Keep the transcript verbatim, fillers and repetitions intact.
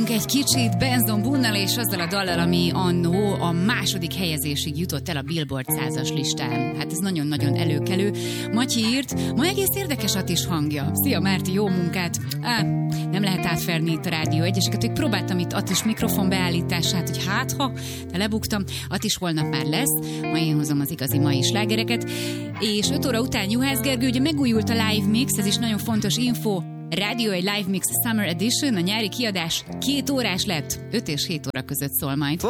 Egy kicsit Benson Boone-nal és azzal a dallal, ami annó a második helyezésig jutott el a Billboard százas listán. Hát ez nagyon-nagyon előkelő. Matyi írt, ma egész érdekes Attis hangja. Szia Márti, jó munkát! Á, nem lehet átverni itt a Rádió egyeseket, hogy próbáltam itt Attis mikrofon beállítását, hogy hát ha, de lebuktam. Attis holnap már lesz, ma én hozom az igazi mai slágereket. És öt óra után Juhász Gergő, ugye megújult a live mix, ez is nagyon fontos info. Rádió egy Live Mix Summer Edition, a nyári kiadás két órás lett, öt és hét óra között szól majd.